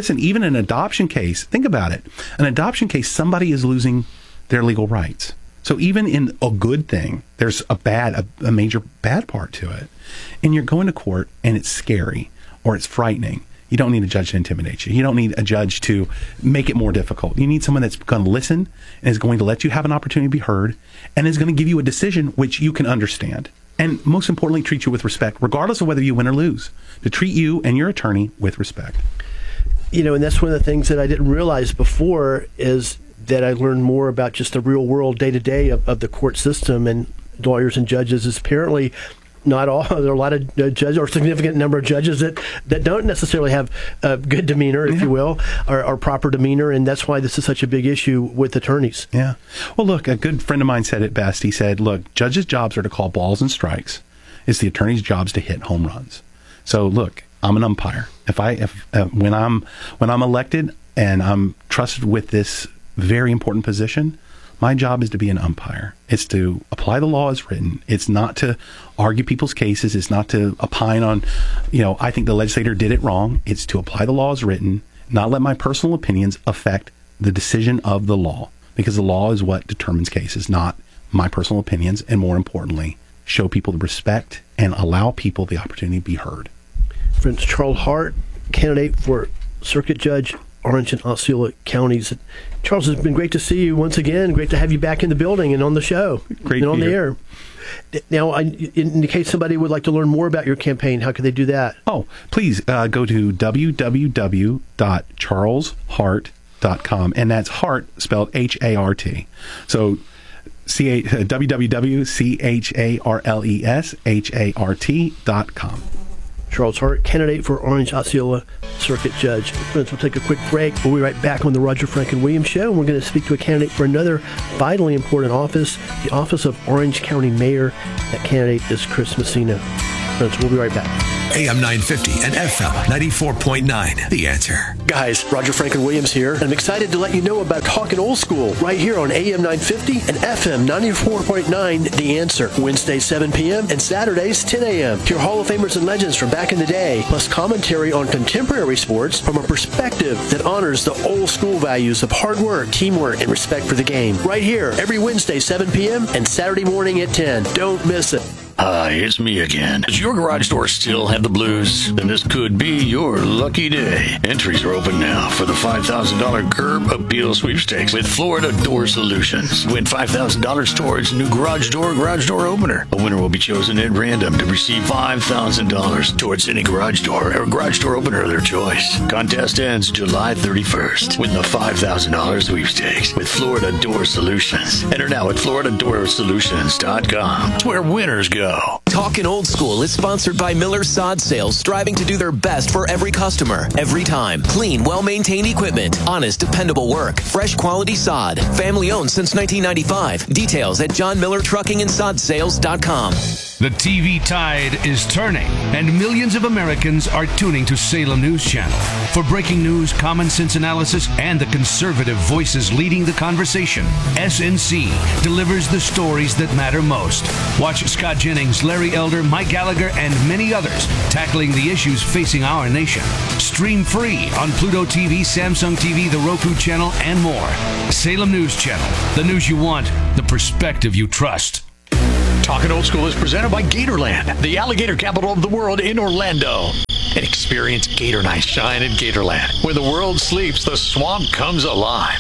an adoption case, think about it. An adoption case, somebody is losing their legal rights. So even in a good thing, there's a major bad part to it. And you're going to court and it's scary or it's frightening. You don't need a judge to intimidate you. You don't need a judge to make it more difficult. You need someone that's going to listen and is going to let you have an opportunity to be heard and is going to give you a decision which you can understand. And most importantly, treat you with respect, regardless of whether you win or lose, to treat you and your attorney with respect. And that's one of the things that I didn't realize before is that I learned more about just the real world day-to-day of the court system and lawyers and judges is apparently not all. There are a lot of judges, or a significant number of judges that don't necessarily have good demeanor, if you will, or proper demeanor, and that's why this is such a big issue with attorneys. Yeah. Well, look, a good friend of mine said it best. He said, look, judges' jobs are to call balls and strikes. It's the attorney's jobs to hit home runs. So, look, I'm an umpire. When I'm elected and I'm trusted with this very important position, my job is to be an umpire. It's to apply the law as written. It's not to argue people's cases. It's not to opine on, I think the legislator did it wrong. It's to apply the law as written, not let my personal opinions affect the decision of the law, because the law is what determines cases, not my personal opinions, and more importantly, show people the respect and allow people the opportunity to be heard. Friends, Charles Hart, candidate for circuit judge, Orange and Osceola counties. Charles, it's been great to see you once again. Great to have you back in the building and on the show. Great and on the air. Now, in case somebody would like to learn more about your campaign, how can they do that? Oh, please go to www.charleshart.com, and that's Hart spelled H-A-R-T. So www.charleshart.com. Charles Hart, candidate for Orange Osceola Circuit Judge. Friends, we'll take a quick break. We'll be right back on the Roger Franklin Williams Show, and we're going to speak to a candidate for another vitally important office, the office of Orange County Mayor. That candidate is Chris Messina. Friends, we'll be right back. AM 950 and FM 94.9. The Answer. Guys, Roger Franklin Williams here. I'm excited to let you know about Talkin' Old School right here on AM 950 and FM 94.9. The Answer. Wednesdays 7 p.m. and Saturdays 10 a.m. Hear Hall of Famers and legends from back in the day, plus commentary on contemporary sports from a perspective that honors the old school values of hard work, teamwork, and respect for the game. Right here every Wednesday 7 p.m. and Saturday morning at 10. Don't miss it. Hi, it's me again. Does your garage door still have the blues? Then this could be your lucky day. Entries are open now for the $5,000 Curb Appeal Sweepstakes with Florida Door Solutions. Win $5,000 towards a new garage door opener. A winner will be chosen at random to receive $5,000 towards any garage door or garage door opener of their choice. Contest ends July 31st with the $5,000 sweepstakes with Florida Door Solutions. Enter now at FloridaDoorSolutions.com. It's where winners go. Talkin' Old School is sponsored by Miller Sod Sales, striving to do their best for every customer, every time. Clean, well-maintained equipment, honest, dependable work, fresh quality sod, family-owned since 1995. Details at JohnMillerTruckingAndSodSales.com. The TV tide is turning, and millions of Americans are tuning to Salem News Channel. For breaking news, common sense analysis, and the conservative voices leading the conversation, SNC delivers the stories that matter most. Watch Scott Jennings, Larry Elder, Mike Gallagher, and many others tackling the issues facing our nation. Stream free on Pluto TV, Samsung TV, the Roku channel, and more. Salem News Channel, the news you want, the perspective you trust. Talking Old School is presented by Gatorland, the alligator capital of the world in Orlando. And experience Gator Night Shine at Gatorland. Where the world sleeps, the swamp comes alive.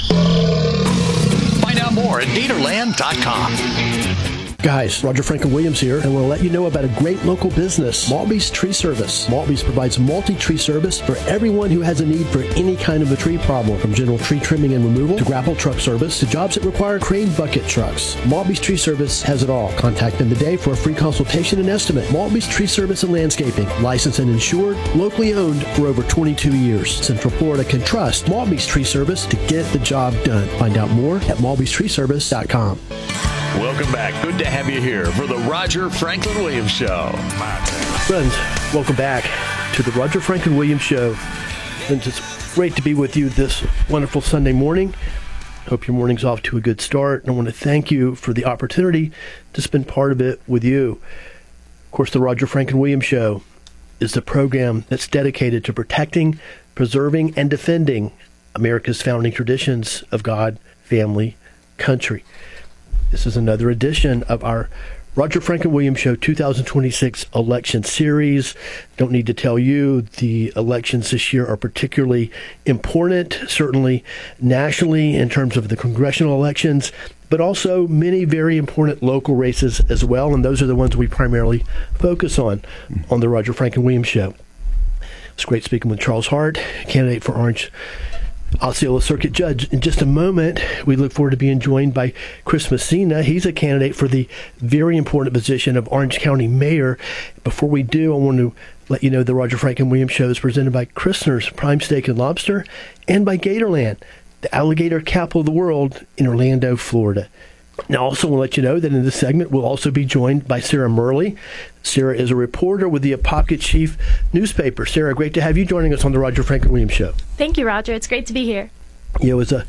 Find out more at Gatorland.com. Guys, Roger Franklin Williams here, and we'll let you know about a great local business, Maltby's Tree Service. Maltby's provides multi-tree service for everyone who has a need for any kind of a tree problem, from general tree trimming and removal to grapple truck service to jobs that require crane bucket trucks. Maltby's Tree Service has it all. Contact them today for a free consultation and estimate. Maltby's Tree Service and Landscaping, licensed and insured, locally owned for over 22 years. Central Florida can trust Maltby's Tree Service to get the job done. Find out more at malbystreeservice.com. Welcome back. Good to have you here for the Roger Franklin Williams Show. Friends, welcome back to the Roger Franklin Williams Show. And it's great to be with you this wonderful Sunday morning. Hope your morning's off to a good start. And I want to thank you for the opportunity to spend part of it with you. Of course, the Roger Franklin Williams Show is the program that's dedicated to protecting, preserving, and defending America's founding traditions of God, family, country. This is another edition of our Roger Franklin Williams Show 2026 election series. Don't need to tell you, the elections this year are particularly important, certainly nationally in terms of the congressional elections, but also many very important local races as well, and those are the ones we primarily focus on the Roger Franklin Williams Show. It's great speaking with Charles Hart, candidate for Orange Osceola Circuit Judge. In just a moment, we look forward to being joined by Chris Messina. He's a candidate for the very important position of Orange County Mayor. Before we do, I want to let you know the Roger Franklin Williams Show is presented by Christner's Prime Steak and Lobster and by Gatorland, the alligator capital of the world in Orlando, Florida. Now, I also want to let you know that in this segment, we'll also be joined by Sarah Murley. Sarah is a reporter with the Apopka Chief newspaper. Sarah, great to have you joining us on the Roger Franklin Williams Show. Thank you, Roger. It's great to be here. As a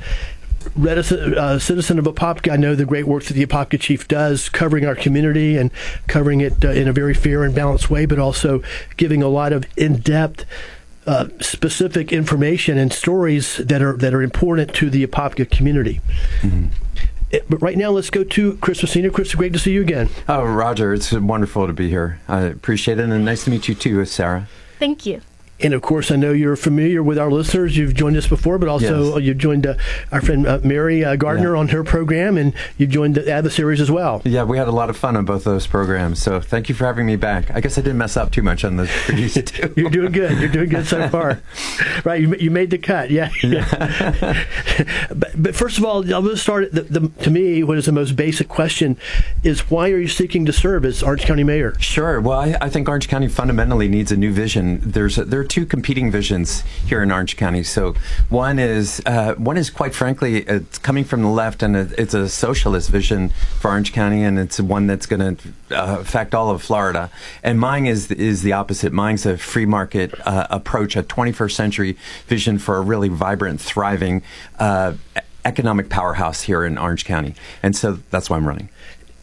citizen of Apopka, I know the great work that the Apopka Chief does, covering our community and covering it in a very fair and balanced way, but also giving a lot of in-depth specific information and stories that are important to the Apopka community. Mm-hmm. But right now, let's go to Chris Messina. Chris, great to see you again. Oh, Roger, it's wonderful to be here. I appreciate it, and nice to meet you too, Sarah. Thank you. And of course, I know you're familiar with our listeners. You've joined us before, but also you've joined our friend Mary Gardner on her program, and you've joined the adversaries as well. Yeah, we had a lot of fun on both those programs, so thank you for having me back. I guess I didn't mess up too much on the previous two. You're doing good. You're doing good so far. Right, you made the cut, yeah. But first of all, I'm going to start at to me, what is the most basic question is, why are you seeking to serve as Orange County Mayor? Sure. Well, I think Orange County fundamentally needs a new vision. There are two competing visions here in Orange County. So one is quite frankly, it's coming from the left, and it's a socialist vision for Orange County, and it's one that's going to affect all of Florida. And mine is the opposite. Mine's a free market approach, a 21st century vision for a really vibrant, thriving economic powerhouse here in Orange County. And so that's why I'm running.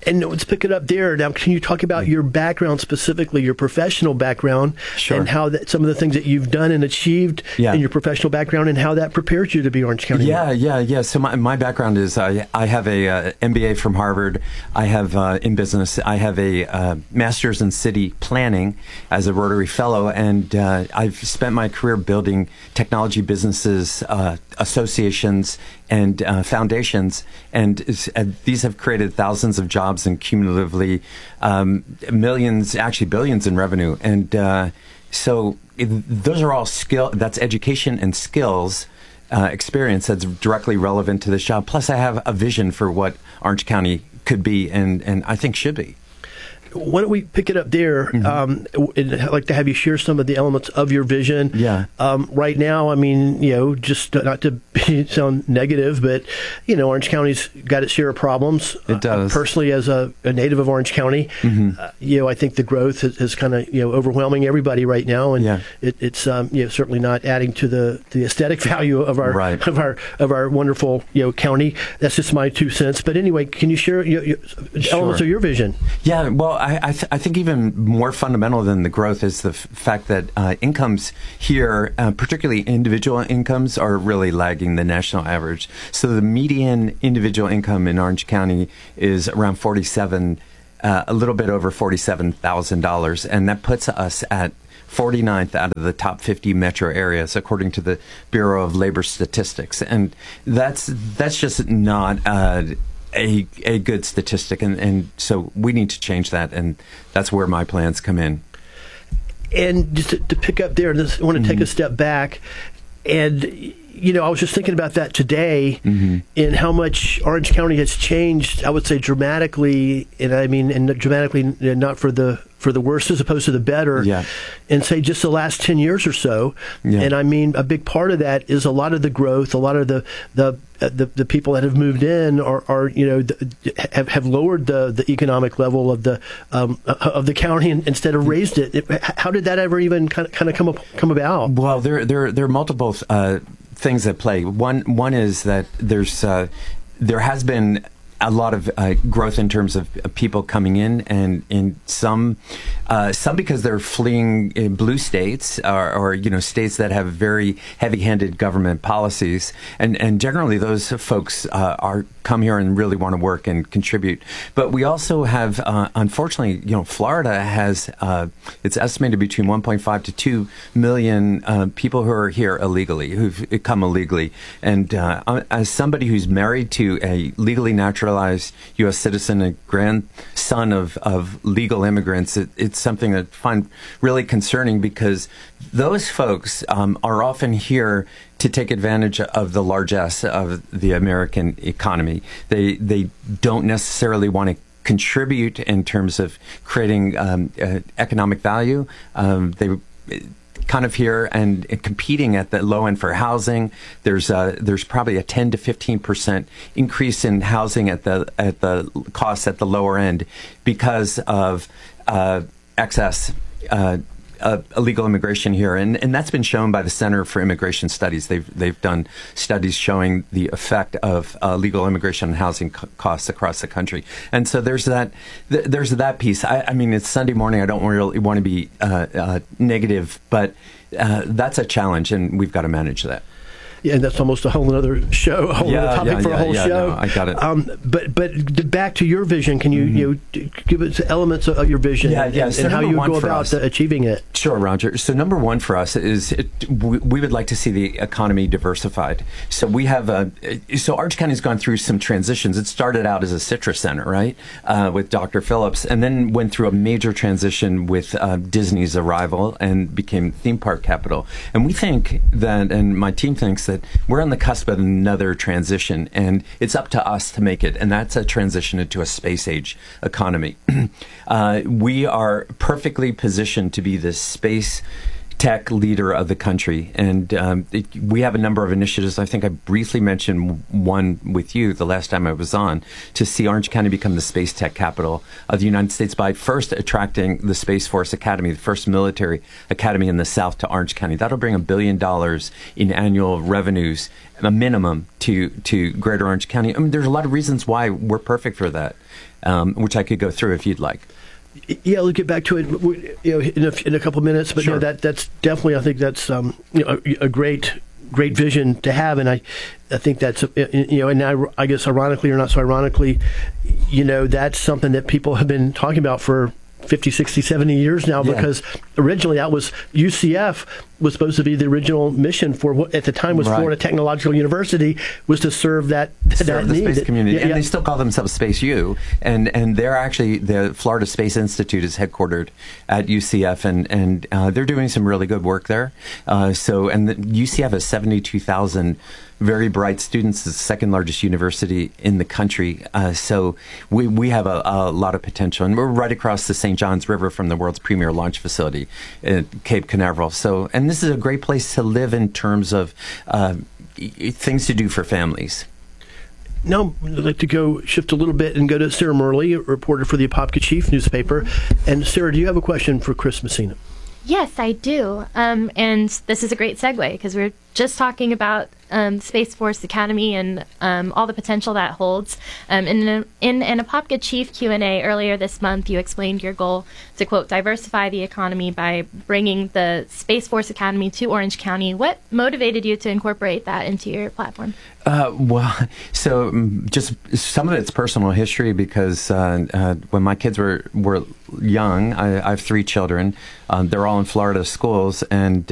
And let's pick it up there. Now, can you talk about your background specifically, your professional background, and how some of the things that you've done and achieved in your professional background, and how that prepares you to be Orange County? Yeah. So my background is I have a MBA from Harvard. I have in business. I have a master's in city planning as a Rotary Fellow, and I've spent my career building technology businesses, associations, and foundations, and these have created thousands of jobs and cumulatively millions, actually billions in revenue. And so those are all that's education and skills, experience that's directly relevant to this job. Plus, I have a vision for what Orange County could be and I think should be. Why don't we pick it up there? And I'd like to have you share some of the elements of your vision. Yeah. Right now, I mean, just not to sound negative, but, Orange County's got its share of problems. It does. Personally, as a native of Orange County, I think the growth is kind of, overwhelming everybody right now. And it's certainly not adding to the aesthetic value of our of our wonderful, county. That's just my 2 cents. But anyway, can you share elements of your vision? Yeah, well, I think even more fundamental than the growth is the fact that incomes here, particularly individual incomes, are really lagging the national average. So the median individual income in Orange County is around a little bit over $47,000, and that puts us at 49th out of the top 50 metro areas, according to the Bureau of Labor Statistics, and that's just not a good statistic, and so we need to change that, and that's where my plans come in. And just to pick up there, I want to take a step back, and I was just thinking about that today, and how much Orange County has changed. I would say dramatically, and dramatically not for the worse as opposed to the better, and say just the last 10 years or so. And I mean, a big part of that is a lot of the growth, a lot of the people that have moved in have lowered the economic level of the county instead of raised it. How did that ever even kind of come about? Well, there are multiple things at play. One is that there has been a lot of growth in terms of people coming in, and in some because they're fleeing blue states or states that have very heavy-handed government policies, and generally those folks come here and really want to work and contribute. But we also have, unfortunately, Florida has it's estimated between 1.5 to 2 million people who are here illegally, who've come illegally, and as somebody who's married to a legally naturalized U.S. citizen, a grandson of legal immigrants, it's something that I find really concerning, because those folks are often here to take advantage of the largesse of the American economy. They don't necessarily want to contribute in terms of creating economic value. They kind of here and competing at the low end for housing. There's probably a 10 to 15% increase in housing at the costs at the lower end because of excess illegal immigration here, and that's been shown by the Center for Immigration Studies. They've done studies showing the effect of illegal immigration on housing costs across the country, and so there's that piece. I mean, it's Sunday morning. I don't really want to be negative, but that's a challenge, and we've got to manage that. Yeah, and that's almost a whole other show, a whole other topic for a whole show. No, I got it. But back to your vision, can you give us elements of your vision and how you go about achieving it? Sure, Roger. So number one for us is we would like to see the economy diversified. So we have so Orange County's gone through some transitions. It started out as a citrus center, right, with Dr. Phillips, and then went through a major transition with Disney's arrival and became theme park capital. And we think that, and my team thinks that we're on the cusp of another transition, and it's up to us to make it, and that's a transition into a space age economy. We are perfectly positioned to be this space tech leader of the country. And we have a number of initiatives. I think I briefly mentioned one with you the last time I was on, to see Orange County become the space tech capital of the United States by first attracting the Space Force Academy, the first military academy in the South, to Orange County. That'll bring $1 billion in annual revenues, a minimum, to Greater Orange County. I mean, there's a lot of reasons why we're perfect for that, which I could go through if you'd like. Yeah, we'll get back to it, in a couple of minutes. But sure. That's definitely, I think that's a great vision to have, and I think that's and I guess ironically or not so ironically, that's something that people have been talking about for 50, 60, 70 years now, because originally that was UCF was supposed to be the original mission for what at the time was Florida Technological University, was to serve that need. Space community. And they still call themselves Space U, and they're actually, the Florida Space Institute is headquartered at UCF, and they're doing some really good work there. And UCF has 72,000 very bright students. It's the second largest university in the country. So we have a lot of potential. And we're right across the St. Johns River from the world's premier launch facility at Cape Canaveral. And this is a great place to live in terms of things to do for families. Now I'd like to shift a little bit and go to Sarah Murley, a reporter for the Apopka Chief newspaper. And Sarah, do you have a question for Chris Messina? Yes, I do. And this is a great segue, because we're just talking about Space Force Academy and all the potential that holds. In an Apopka Chief Q&A earlier this month, you explained your goal to, quote, diversify the economy by bringing the Space Force Academy to Orange County. What motivated you to incorporate that into your platform? Just some of it's personal history, because when my kids were young, I have 3 children. They're all in Florida schools, and